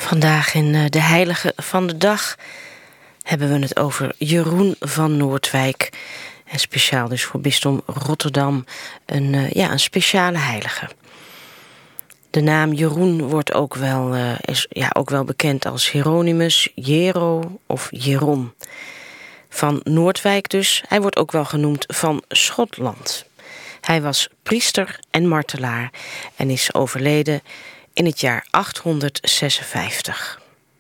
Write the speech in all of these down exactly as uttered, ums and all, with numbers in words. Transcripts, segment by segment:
Vandaag in de Heilige van de Dag hebben we het over Jeroen van Noordwijk. En speciaal dus voor bisdom Rotterdam een, uh, ja, een speciale heilige. De naam Jeroen wordt ook wel, uh, is ja, ook wel bekend als Hieronymus, Jero of Jeroen. Van Noordwijk dus. Hij wordt ook wel genoemd van Schotland. Hij was priester en martelaar en is overleden in het jaar achthonderdzesenvijftig.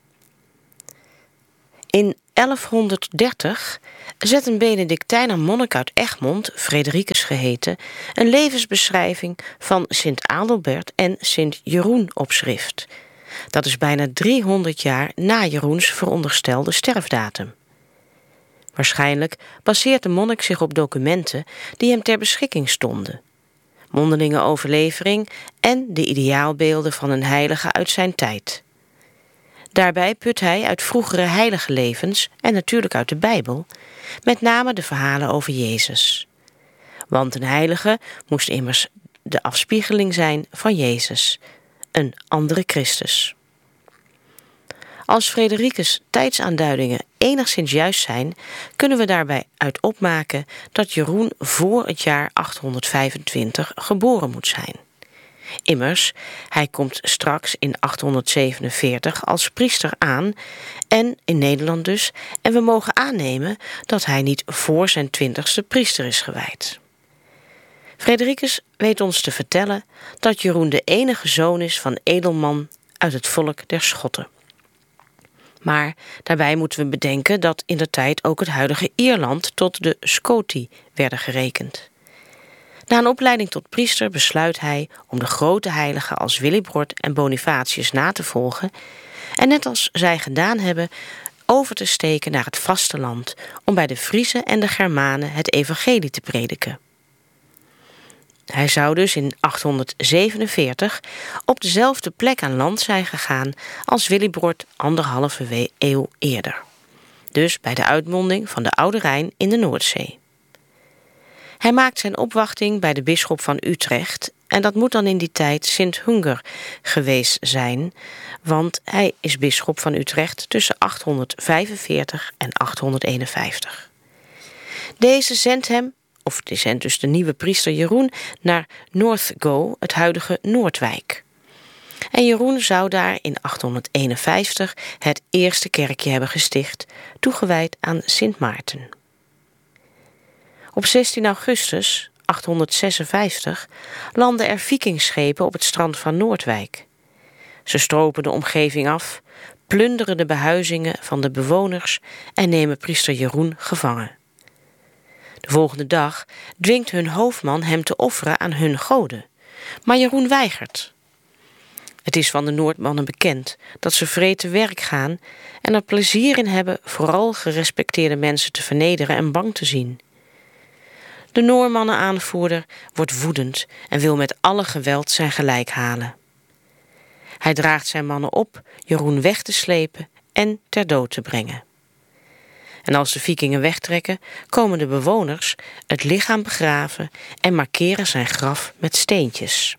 In elfhonderddertig zet een Benedictijner monnik uit Egmond, Fredericus geheten, een levensbeschrijving van Sint Adelbert en Sint Jeroen op schrift. Dat is bijna driehonderd jaar na Jeroens veronderstelde sterfdatum. Waarschijnlijk baseert de monnik zich op documenten die hem ter beschikking stonden, mondelinge overlevering en de ideaalbeelden van een heilige uit zijn tijd. Daarbij put hij uit vroegere heilige levens en natuurlijk uit de Bijbel, met name de verhalen over Jezus. Want een heilige moest immers de afspiegeling zijn van Jezus, een andere Christus. Als Fredericus' tijdsaanduidingen enigszins juist zijn, kunnen we daarbij uit opmaken dat Jeroen voor het jaar achthonderdvijfentwintig geboren moet zijn. Immers, hij komt straks in achthonderdzevenenveertig als priester aan en in Nederland dus, en we mogen aannemen dat hij niet voor zijn twintigste priester is gewijd. Fredericus weet ons te vertellen dat Jeroen de enige zoon is van edelman uit het volk der Schotten. Maar daarbij moeten we bedenken dat indertijd ook het huidige Ierland tot de Scoti werden gerekend. Na een opleiding tot priester besluit hij om de grote heiligen als Willibrord en Bonifatius na te volgen en net als zij gedaan hebben, over te steken naar het vasteland om bij de Friezen en de Germanen het evangelie te prediken. Hij zou dus in achthonderdzevenenveertig op dezelfde plek aan land zijn gegaan als Willibrord anderhalve eeuw eerder. Dus bij de uitmonding van de Oude Rijn in de Noordzee. Hij maakt zijn opwachting bij de bisschop van Utrecht en dat moet dan in die tijd Sint Hunger geweest zijn, want hij is bisschop van Utrecht tussen achthonderdvijfenveertig en achthonderdeenenvijftig. Deze zendt hem, of die zendt dus de nieuwe priester Jeroen, naar Northgo, het huidige Noordwijk. En Jeroen zou daar in achthonderdeenenvijftig het eerste kerkje hebben gesticht, toegewijd aan Sint Maarten. Op zestien augustus achthonderdzesenvijftig landden er vikingschepen op het strand van Noordwijk. Ze stropen de omgeving af, plunderen de behuizingen van de bewoners en nemen priester Jeroen gevangen. De volgende dag dwingt hun hoofdman hem te offeren aan hun goden, maar Jeroen weigert. Het is van de Noordmannen bekend dat ze vreed te werk gaan en er plezier in hebben vooral gerespecteerde mensen te vernederen en bang te zien. De Noormannen-aanvoerder wordt woedend en wil met alle geweld zijn gelijk halen. Hij draagt zijn mannen op Jeroen weg te slepen en ter dood te brengen. En als de vikingen wegtrekken, komen de bewoners het lichaam begraven en markeren zijn graf met steentjes.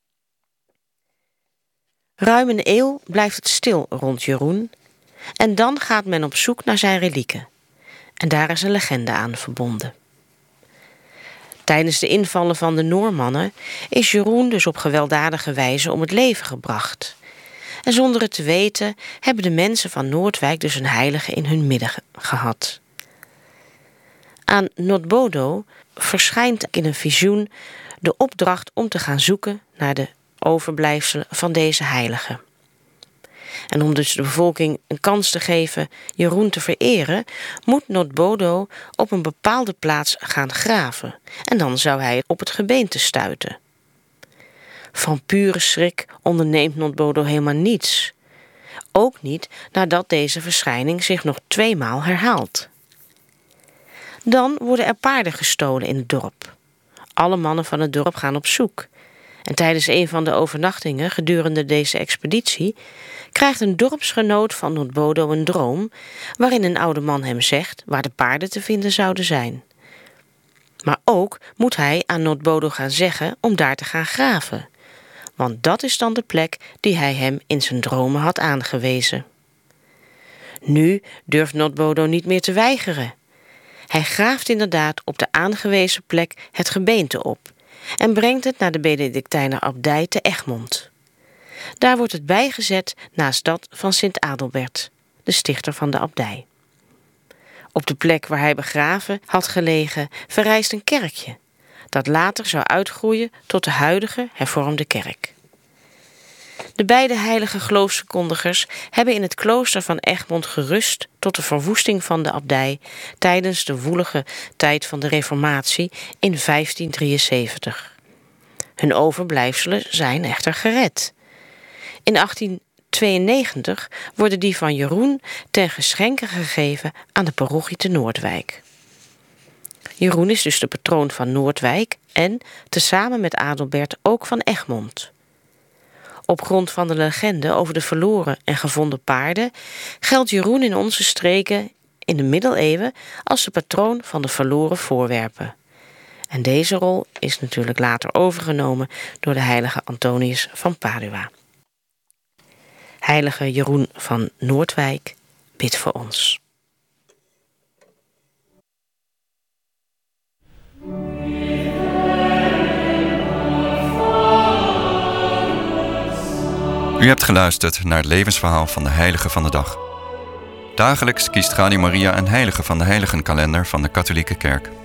Ruim een eeuw blijft het stil rond Jeroen en dan gaat men op zoek naar zijn relieken. En daar is een legende aan verbonden. Tijdens de invallen van de Noormannen is Jeroen dus op gewelddadige wijze om het leven gebracht. En zonder het te weten hebben de mensen van Noordwijk dus een heilige in hun midden ge- gehad. Aan Notbodo verschijnt in een visioen de opdracht om te gaan zoeken naar de overblijfselen van deze heilige. En om dus de bevolking een kans te geven Jeroen te vereren, moet Notbodo op een bepaalde plaats gaan graven. En dan zou hij op het gebeente stuiten. Van pure schrik onderneemt Notbodo helemaal niets. Ook niet nadat deze verschijning zich nog tweemaal herhaalt. Dan worden er paarden gestolen in het dorp. Alle mannen van het dorp gaan op zoek. En tijdens een van de overnachtingen gedurende deze expeditie krijgt een dorpsgenoot van Notbodo een droom waarin een oude man hem zegt waar de paarden te vinden zouden zijn. Maar ook moet hij aan Notbodo gaan zeggen om daar te gaan graven. want dat is dan de plek die hij hem in zijn dromen had aangewezen. Nu durft Notbodo niet meer te weigeren. Hij graaft inderdaad op de aangewezen plek het gebeente op en brengt het naar de Benedictijner abdij te Egmond. Daar wordt het bijgezet naast dat van Sint Adelbert, de stichter van de abdij. Op de plek waar hij begraven had gelegen verrijst een kerkje, dat later zou uitgroeien tot de huidige hervormde kerk. De beide heilige geloofsverkondigers hebben in het klooster van Egmond gerust tot de verwoesting van de abdij tijdens de woelige tijd van de Reformatie in vijftien drieënzeventig. Hun overblijfselen zijn echter gered. In achttien tweeënnegentig worden die van Jeroen ten geschenke gegeven aan de parochie te Noordwijk. Jeroen is dus de patroon van Noordwijk en, tezamen met Adelbert, ook van Egmond. Op grond van de legende over de verloren en gevonden paarden geldt Jeroen in onze streken in de middeleeuwen als de patroon van de verloren voorwerpen. En deze rol is natuurlijk later overgenomen door de heilige Antonius van Padua. Heilige Jeroen van Noordwijk, bid voor ons. U hebt geluisterd naar het levensverhaal van de heilige van de dag. Dagelijks kiest Radio Maria een heilige van de heiligenkalender van de katholieke kerk.